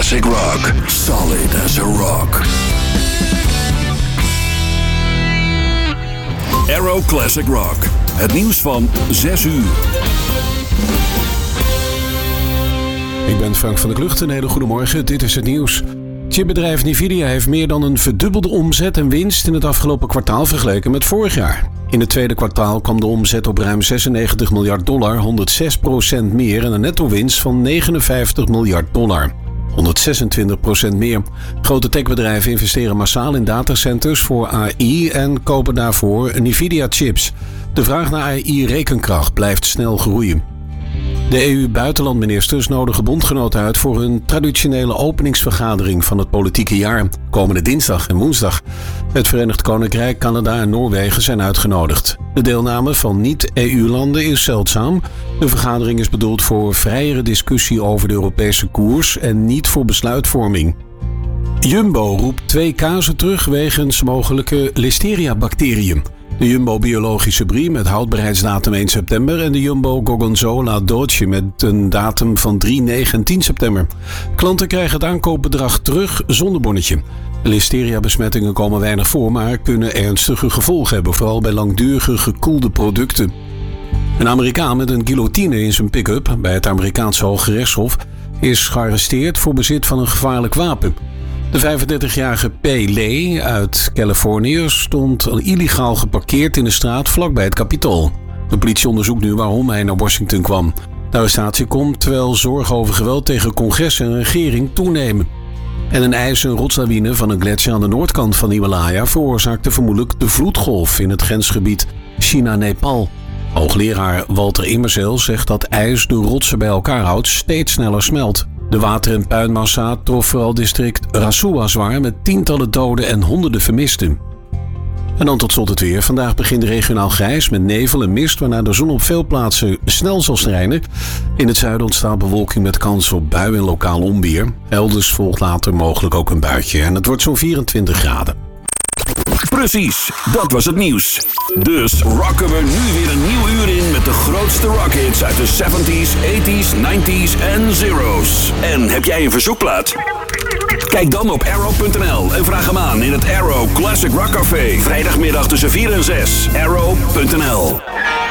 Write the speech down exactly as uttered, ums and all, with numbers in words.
classic rock. Solid as a rock. Aero Classic Rock. Het nieuws van zes uur. Ik ben Frank van der Klucht. Een hele goede morgen. Dit is het nieuws. Chipbedrijf Nvidia heeft meer dan een verdubbelde omzet en winst in het afgelopen kwartaal vergeleken met vorig jaar. In het tweede kwartaal kwam de omzet op ruim zesennegentig miljard dollar, honderdzes procent meer en een netto-winst van negenenvijftig miljard dollar. honderdzesentwintig procent meer. Grote techbedrijven investeren massaal in datacenters voor A I en kopen daarvoor Nvidia-chips. De vraag naar A I-rekenkracht blijft snel groeien. De E U-buitenlandministers nodigen bondgenoten uit voor hun traditionele openingsvergadering van het politieke jaar, komende dinsdag en woensdag. Het Verenigd Koninkrijk, Canada en Noorwegen zijn uitgenodigd. De deelname van niet-E U-landen is zeldzaam. De vergadering is bedoeld voor vrijere discussie over de Europese koers en niet voor besluitvorming. Jumbo roept twee kazen terug wegens mogelijke listeria-bacteriën. De Jumbo Biologische Brie met houdbaarheidsdatum één september en de Jumbo Gorgonzola Dolce met een datum van drie, negen en tien september. Klanten krijgen het aankoopbedrag terug zonder bonnetje. Listeria-besmettingen komen weinig voor, maar kunnen ernstige gevolgen hebben, vooral bij langdurige gekoelde producten. Een Amerikaan met een guillotine in zijn pick-up bij het Amerikaanse Hooggerechtshof is gearresteerd voor bezit van een gevaarlijk wapen. De vijfendertigjarige P. Lee uit Californië stond illegaal geparkeerd in de straat vlakbij het Capitool. De politie onderzoekt nu waarom hij naar Washington kwam. De arrestatie komt terwijl zorgen over geweld tegen congres en regering toenemen. En een ijs- en rotslawine van een gletsjer aan de noordkant van Himalaya veroorzaakte vermoedelijk de vloedgolf in het grensgebied China-Nepal. Hoogleraar Walter Immerzeel zegt dat ijs de rotsen bij elkaar houdt steeds sneller smelt. De water- en puinmassa trof vooral district Rasuwa zwaar met tientallen doden en honderden vermisten. En dan tot slot het weer. Vandaag begint regionaal grijs met nevel en mist, waarna de zon op veel plaatsen snel zal schijnen. In het zuiden ontstaat bewolking met kans op buien en lokaal onweer. Elders volgt later mogelijk ook een buitje en het wordt zo'n vierentwintig graden. Precies, dat was het nieuws. Dus rocken we nu weer een nieuw uur in met de grootste rockhits uit de zeventies, tachtiger, negentiger en zero's. En heb jij een verzoekplaat? Kijk dan op arrow punt n l en vraag hem aan in het Aero Classic Rock Café. Vrijdagmiddag tussen vier en zes. arrow punt n l